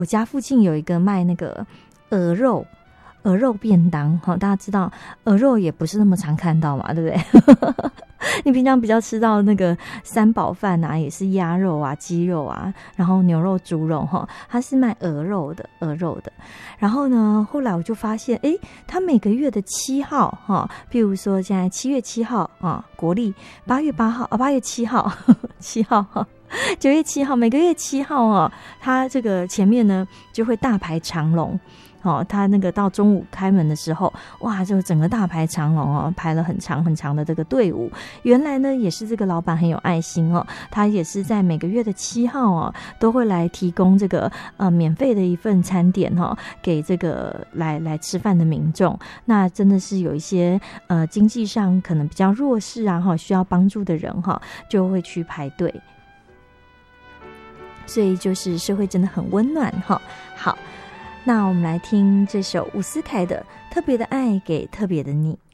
我家附近有一个卖那个鹅肉便当，大家知道鹅肉也不是那么常看到嘛，对不对？你平常比较吃到那个三宝饭啊，也是鸭肉啊、鸡肉啊，然后牛肉、猪肉它是卖鹅肉的。然后呢，后来我就发现，他每个月的7号譬如说现在7月7号啊，国历8月8号啊，8月7号7号9月7号，每个月7号他这个前面呢就会大排长龙。他那个到中午开门的时候，哇，就整个大排长龙排了很长很长的这个队伍。原来呢，也是这个老板很有爱心他也是在每个月的7号都会来提供这个免费的一份餐点给这个来吃饭的民众。那真的是有一些经济上可能比较弱势啊需要帮助的人就会去排队。所以就是社会真的很温暖好。那我们来听这首伍思凯的《特别的爱给特别的你》。